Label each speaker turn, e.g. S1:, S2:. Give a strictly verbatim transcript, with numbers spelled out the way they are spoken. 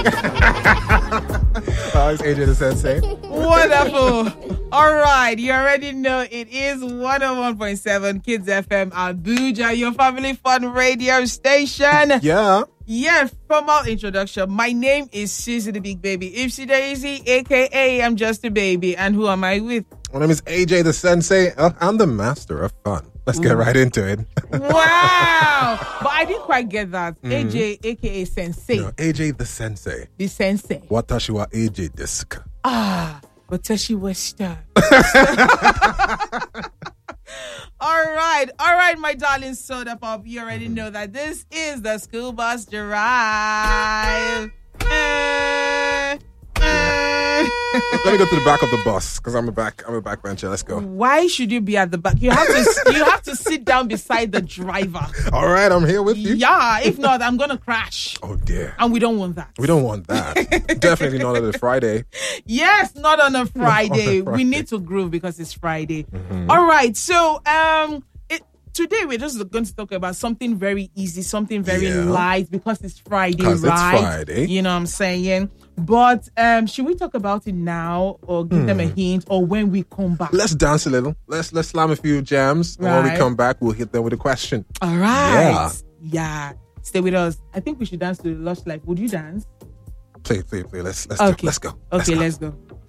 S1: Oh, it's A J the Sensei.
S2: Wonderful. All right. You already know it is one oh one point seven Kids F M Abuja, your family fun radio station.
S1: Yeah.
S2: Yeah, formal introduction. My name is Susie the Big Baby. Ipsy Daisy, a k a. I'm just a baby. And who am I with?
S1: My name is A J the Sensei. Uh, I'm the master of fun. Let's get right into it.
S2: Wow. But I didn't quite get that.
S1: Mm.
S2: A J, a k a. Sensei.
S1: No, A J the Sensei.
S2: The Sensei.
S1: Watashi wa A J desu.
S2: Ah, Watashi wa shita. All right, all right, my darling soda pop. You already know that this is the school bus drive. Uh, uh.
S1: Let me go to the back of the bus because I'm a back. I'm a backbencher. Let's go.
S2: Why should you be at the back? You have to. You have to sit down beside the driver.
S1: All right, I'm here with you.
S2: Yeah, if not, I'm gonna crash.
S1: Oh dear.
S2: And we don't want that.
S1: We don't want that. Definitely not on a Friday.
S2: Yes, not on a Friday.
S1: On a Friday.
S2: We need to groove because it's Friday.
S1: Mm-hmm.
S2: All right. So, um, it, today we're just going to talk about something very easy, something very
S1: Yeah.
S2: light because it's Friday,
S1: 'Cause it's
S2: right?
S1: Friday.
S2: You know what I'm saying? But um, should we talk about it now or give them a
S1: Hmm.
S2: hint or when we come back?
S1: Let's dance a little. Let's let's slam a few jams. And when we
S2: Right.
S1: come back, we'll hit them with a question.
S2: All right.
S1: Yeah.
S2: Yeah. Stay with us. I think we should dance to Lush Life. Would you dance?
S1: Play, play, play. Let's let's
S2: Okay.
S1: go. Let's go. Let's
S2: Okay,
S1: go.
S2: let's go.